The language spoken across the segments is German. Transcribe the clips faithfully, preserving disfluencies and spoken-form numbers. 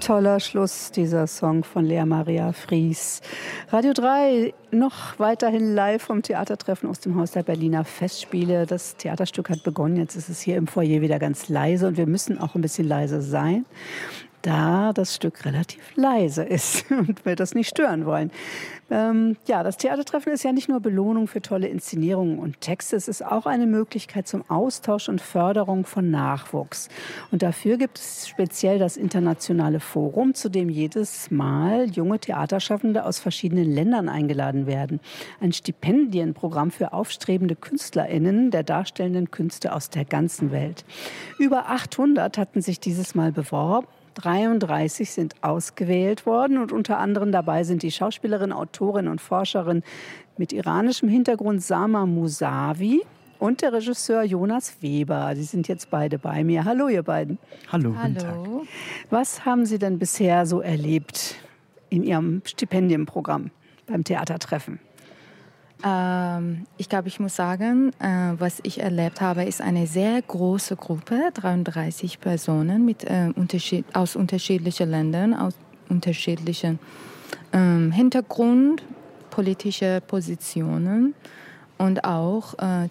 Toller Schluss, dieser Song von Lea Maria Fries. Radio drei, noch weiterhin live vom Theatertreffen aus dem Haus der Berliner Festspiele. Das Theaterstück hat begonnen, jetzt ist es hier im Foyer wieder ganz leise und wir müssen auch ein bisschen leise sein, da das Stück relativ leise ist und wir das nicht stören wollen. Ähm, ja, das Theatertreffen ist ja nicht nur Belohnung für tolle Inszenierungen und Texte, es ist auch eine Möglichkeit zum Austausch und Förderung von Nachwuchs. Und dafür gibt es speziell das Internationale Forum, zu dem jedes Mal junge Theaterschaffende aus verschiedenen Ländern eingeladen werden. Ein Stipendienprogramm für aufstrebende KünstlerInnen der darstellenden Künste aus der ganzen Welt. Über achthundert hatten sich dieses Mal beworben. dreiunddreißig sind ausgewählt worden und unter anderem dabei sind die Schauspielerin, Autorin und Forscherin mit iranischem Hintergrund Sama Musavi und der Regisseur Jonas Weber. Die sind jetzt beide bei mir. Hallo, ihr beiden. Hallo, Hallo. guten Tag. Was haben Sie denn bisher so erlebt in Ihrem Stipendienprogramm beim Theatertreffen? Ähm, ich glaube, ich muss sagen, äh, was ich erlebt habe, ist eine sehr große Gruppe, dreiunddreißig Personen mit, äh, unterschied- aus unterschiedlichen Ländern, aus unterschiedlichen ähm, Hintergrund, politische Positionen und auch äh,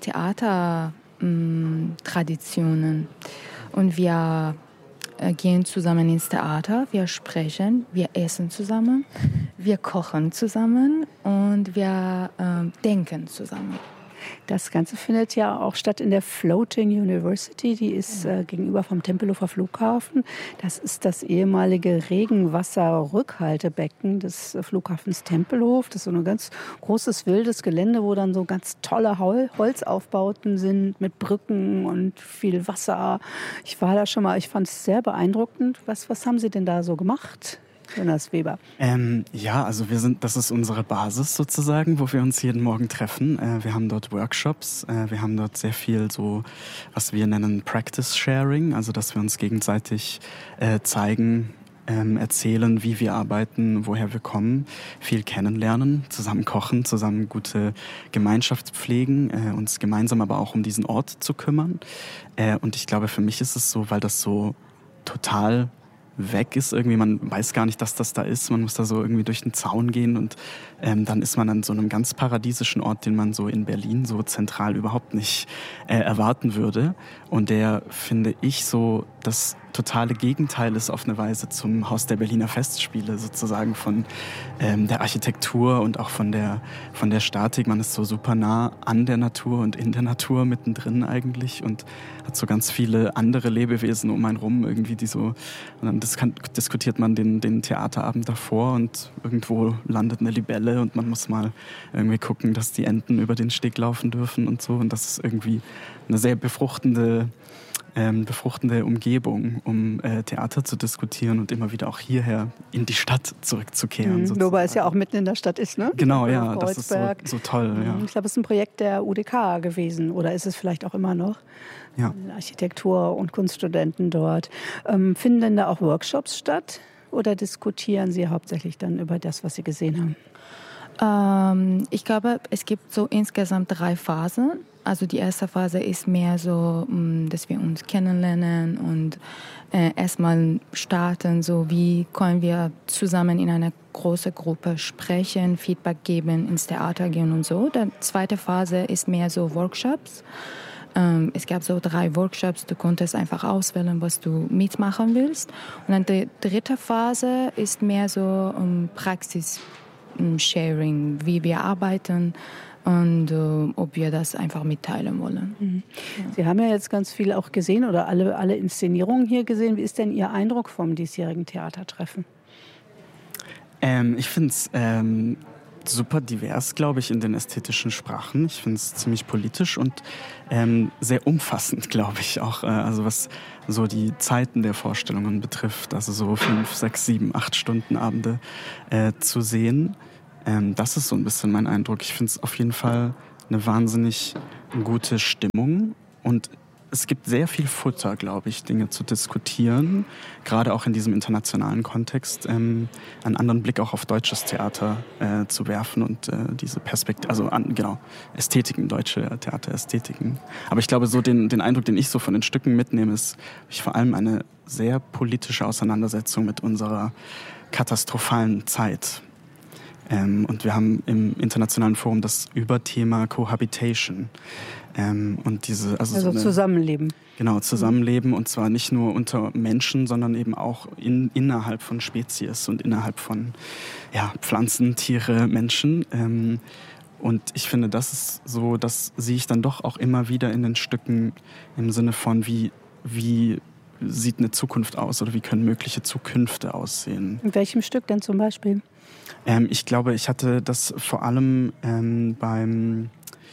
Theatertraditionen. Und wir äh, gehen zusammen ins Theater, wir sprechen, wir essen zusammen, wir kochen zusammen und wir äh, denken zusammen. Das Ganze findet ja auch statt in der Floating University, die ist äh, gegenüber vom Tempelhofer Flughafen. Das ist das ehemalige Regenwasserrückhaltebecken des äh, Flughafens Tempelhof. Das ist so ein ganz großes, wildes Gelände, wo dann so ganz tolle Hol- Holzaufbauten sind mit Brücken und viel Wasser. Ich war da schon mal, ich fand es sehr beeindruckend. Was, was haben Sie denn da so gemacht? Jonas Weber. Ähm, ja, also wir sind, das ist unsere Basis sozusagen, wo wir uns jeden Morgen treffen. Äh, wir haben dort Workshops, äh, wir haben dort sehr viel so, was wir nennen Practice Sharing, also dass wir uns gegenseitig äh, zeigen, ähm, erzählen, wie wir arbeiten, woher wir kommen, viel kennenlernen, zusammen kochen, zusammen gute Gemeinschaft pflegen, äh, uns gemeinsam aber auch um diesen Ort zu kümmern. Äh, und ich glaube, für mich ist es so, weil das so total weg ist irgendwie, man weiß gar nicht, dass das da ist, man muss da so irgendwie durch den Zaun gehen und ähm, dann ist man an so einem ganz paradiesischen Ort, den man so in Berlin so zentral überhaupt nicht äh, erwarten würde und der, finde ich, so das totale Gegenteil ist auf eine Weise zum Haus der Berliner Festspiele sozusagen von ähm, der Architektur und auch von der, von der Statik. Man ist so super nah an der Natur und in der Natur mittendrin eigentlich und hat so ganz viele andere Lebewesen um einen rum irgendwie, die so, und dann dis- diskutiert man den, den Theaterabend davor und irgendwo landet eine Libelle und man muss mal irgendwie gucken, dass die Enten über den Steg laufen dürfen und so und das ist irgendwie eine sehr befruchtende Ähm, befruchtende Umgebung, um äh, Theater zu diskutieren und immer wieder auch hierher in die Stadt zurückzukehren. Mhm, wobei es ja auch mitten in der Stadt ist, ne? Genau, ja, das ist so, so toll. Ja. Ich glaube, es ist ein Projekt der U D K gewesen oder ist es vielleicht auch immer noch? Ja. Architektur- und Kunststudenten dort. Ähm, finden denn da auch Workshops statt oder diskutieren Sie hauptsächlich dann über das, was Sie gesehen haben? Ähm, ich glaube, es gibt so insgesamt drei Phasen. Also die erste Phase ist mehr so, dass wir uns kennenlernen und äh, erstmal starten, so wie können wir zusammen in einer großen Gruppe sprechen, Feedback geben, ins Theater gehen und so. Die zweite Phase ist mehr so Workshops. Ähm, es gab so drei Workshops, du konntest einfach auswählen, was du mitmachen willst. Und dann die dritte Phase ist mehr so um Praxis. Sharing, wie wir arbeiten und äh, ob wir das einfach mitteilen wollen. Mhm. Ja. Sie haben ja jetzt ganz viel auch gesehen oder alle, alle Inszenierungen hier gesehen. Wie ist denn Ihr Eindruck vom diesjährigen Theatertreffen? Ähm, ich finde es ähm, super divers, glaube ich, in den ästhetischen Sprachen. Ich finde es ziemlich politisch und ähm, sehr umfassend, glaube ich, auch. Äh, also was so die Zeiten der Vorstellungen betrifft. Also so fünf, sechs, sieben, acht Stunden Abende äh, zu sehen. Ähm, das ist so ein bisschen mein Eindruck. Ich finde es auf jeden Fall eine wahnsinnig gute Stimmung und es gibt sehr viel Futter, glaube ich, Dinge zu diskutieren, gerade auch in diesem internationalen Kontext, ähm, einen anderen Blick auch auf deutsches Theater äh, zu werfen und äh, diese Perspektive, also an, genau, Ästhetiken, deutsche Theaterästhetiken. Aber ich glaube, so den, den Eindruck, den ich so von den Stücken mitnehme, ist ich vor allem eine sehr politische Auseinandersetzung mit unserer katastrophalen Zeit. Ähm, und wir haben im Internationalen Forum das Überthema Cohabitation. Ähm, und diese, also also so eine, Zusammenleben. Genau, Zusammenleben, und zwar nicht nur unter Menschen, sondern eben auch in, innerhalb von Spezies und innerhalb von ja, Pflanzen, Tiere, Menschen. Ähm, und ich finde, das ist so, das sehe ich dann doch auch immer wieder in den Stücken im Sinne von, wie, wie sieht eine Zukunft aus oder wie können mögliche Zukünfte aussehen. In welchem Stück denn zum Beispiel? Ähm, ich glaube, ich hatte das vor allem ähm, beim...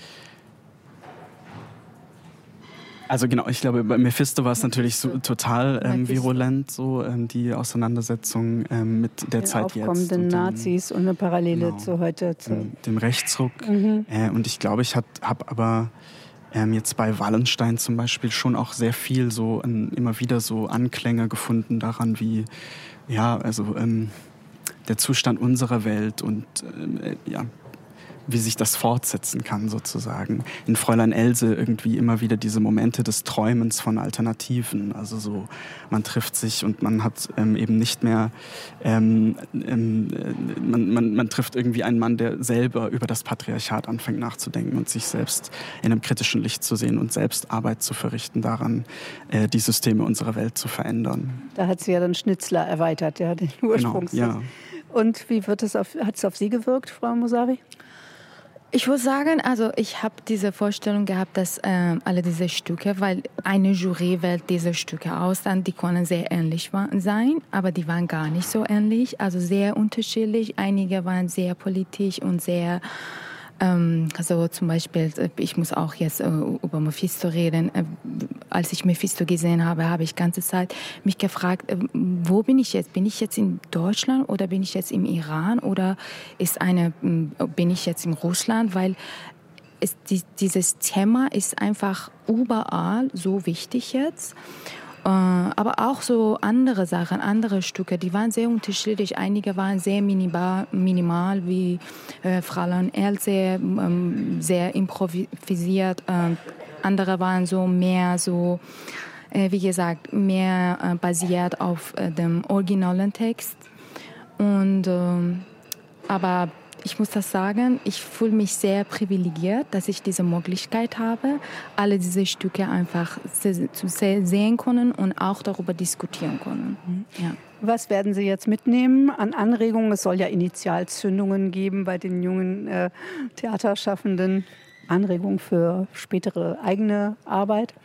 Also genau, ich glaube, bei Mephisto war es natürlich so total ähm, virulent, so ähm, die Auseinandersetzung ähm, mit der den Zeit aufkommenden jetzt. Und Nazis und eine Parallele genau, zu heute. Zu dem, dem Rechtsruck. Mhm. Äh, und ich glaube, ich habe aber ähm, jetzt bei Wallenstein zum Beispiel schon auch sehr viel so ähm, immer wieder so Anklänge gefunden daran, wie ja, also ähm, der Zustand unserer Welt und äh, ja, wie sich das fortsetzen kann sozusagen. In Fräulein Else irgendwie immer wieder diese Momente des Träumens von Alternativen. Also so, man trifft sich und man hat ähm, eben nicht mehr, ähm, ähm, man, man, man trifft irgendwie einen Mann, der selber über das Patriarchat anfängt nachzudenken und sich selbst in einem kritischen Licht zu sehen und selbst Arbeit zu verrichten daran, äh, die Systeme unserer Welt zu verändern. Da hat sie ja dann Schnitzler erweitert, ja, den Ursprungs. Genau, ja. Und wie wird es auf, hat es auf Sie gewirkt, Frau Mosavi? Ich würde sagen, also ich habe diese Vorstellung gehabt, dass äh, alle diese Stücke, weil eine Jury wählt diese Stücke aus, dann die können sehr ähnlich sein, aber die waren gar nicht so ähnlich, also sehr unterschiedlich. Einige waren sehr politisch und sehr, ähm, also zum Beispiel, ich muss auch jetzt äh, über Mephisto reden. Äh, als ich Mephisto gesehen habe, habe ich die ganze Zeit mich gefragt, äh, wo bin ich jetzt? Bin ich jetzt in Deutschland oder bin ich jetzt im Iran oder ist eine, äh, bin ich jetzt in Russland? Weil es, die, dieses Thema ist einfach überall so wichtig jetzt. Äh, aber auch so andere Sachen, andere Stücke, die waren sehr unterschiedlich. Einige waren sehr minimal, minimal wie äh, Fräulein Else, ähm, sehr improvisiert. Äh, andere waren so mehr so, äh, wie gesagt, mehr äh, basiert auf äh, dem originalen Text. Und, äh, aber ich muss das sagen, ich fühle mich sehr privilegiert, dass ich diese Möglichkeit habe, alle diese Stücke einfach zu sehen können und auch darüber diskutieren können. Ja. Was werden Sie jetzt mitnehmen an Anregungen? Es soll ja Initialzündungen geben bei den jungen äh, Theaterschaffenden. Anregungen für spätere eigene Arbeit?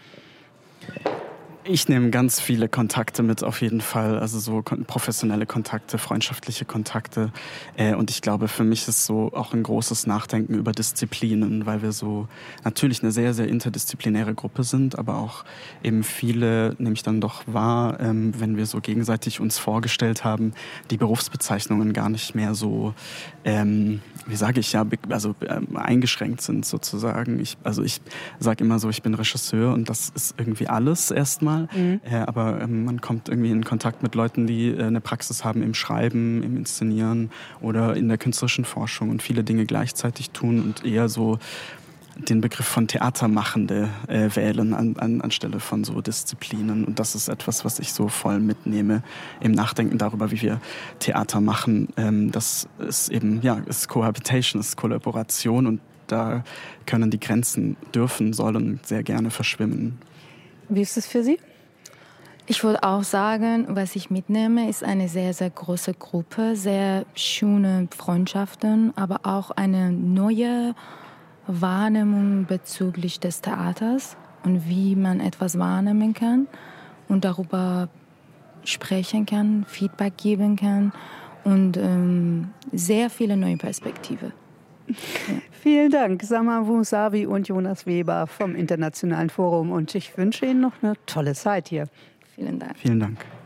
Ich nehme ganz viele Kontakte mit, auf jeden Fall. Also so professionelle Kontakte, freundschaftliche Kontakte. Äh, und ich glaube, für mich ist so auch ein großes Nachdenken über Disziplinen, weil wir so natürlich eine sehr, sehr interdisziplinäre Gruppe sind, aber auch eben viele, nehme ich dann doch wahr, ähm, wenn wir so gegenseitig uns vorgestellt haben, die Berufsbezeichnungen gar nicht mehr so, ähm, wie sage ich ja, also ähm, eingeschränkt sind sozusagen. Ich, also ich sage immer so, ich bin Regisseur und das ist irgendwie alles erstmal. Mhm. Äh, aber ähm, man kommt irgendwie in Kontakt mit Leuten, die äh, eine Praxis haben im Schreiben, im Inszenieren oder in der künstlerischen Forschung und viele Dinge gleichzeitig tun und eher so den Begriff von Theatermachende äh, wählen an, an, anstelle von so Disziplinen. Und das ist etwas, was ich so voll mitnehme im Nachdenken darüber, wie wir Theater machen. Ähm, das ist eben, ja, ist Cohabitation, ist Kollaboration und da können die Grenzen, dürfen, sollen sehr gerne verschwimmen. Wie ist es für Sie? Ich würde auch sagen, was ich mitnehme, ist eine sehr, sehr große Gruppe, sehr schöne Freundschaften, aber auch eine neue Wahrnehmung bezüglich des Theaters und wie man etwas wahrnehmen kann und darüber sprechen kann, Feedback geben kann und ähm, sehr viele neue Perspektiven. Ja. Vielen Dank, Sama Mosavi und Jonas Weber vom Internationalen Forum. Und ich wünsche Ihnen noch eine tolle Zeit hier. Vielen Dank. Vielen Dank.